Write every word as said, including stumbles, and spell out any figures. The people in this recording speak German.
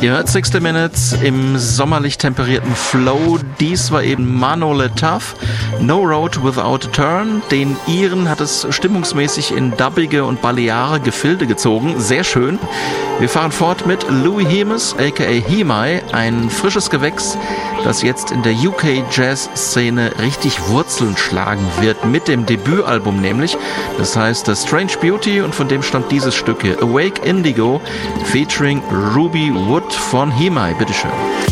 Ihr hört sixty Minutes im sommerlich temperierten Flow. Dies war eben Mano Le Taf, No Road Without a Turn. Den Iren hat es stimmungsmäßig in dubbige und baleare Gefilde gezogen. Sehr schön. Wir fahren fort mit Louis Hemes, aka Himai, ein frisches Gewächs, das jetzt in der U K-Jazz-Szene richtig Wurzeln schlagen wird. Mit dem Debütalbum nämlich. Das heißt The Strange Beauty, und von dem stammt dieses Stück hier, Awake Indigo, featuring Ruby Wood von Himai. Bitteschön.